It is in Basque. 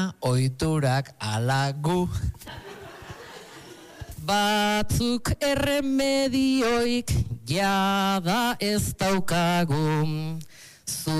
baina oiturak alagu. Batzuk erremedioik jada ez daukagu.